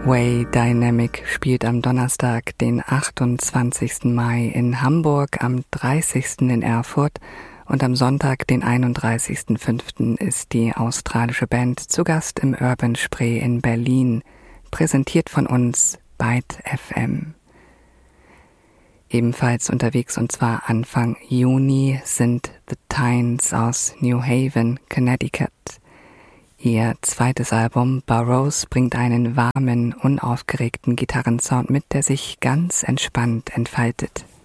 Way Dynamic spielt am Donnerstag, den 28. Mai in Hamburg, am 30. in Erfurt und am Sonntag, den 31.05. ist die australische Band zu Gast im Urban Spree in Berlin, präsentiert von uns Byte FM. Ebenfalls unterwegs und zwar Anfang Juni sind The Tynes aus New Haven, Connecticut. Ihr zweites Album Burrows bringt einen warmen, unaufgeregten Gitarrensound mit, der sich ganz entspannt entfaltet.